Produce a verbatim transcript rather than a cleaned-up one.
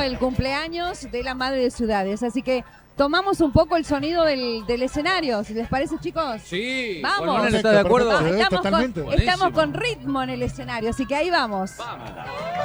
el cumpleaños de la Madre de Ciudades. Así que tomamos un poco el sonido del, del escenario. ¿Les parece, chicos? Sí. Vamos. Bueno, ¿está de acuerdo? Ah, estamos, Totalmente. con, estamos con ritmo en el escenario, así que ahí vamos. Vamos.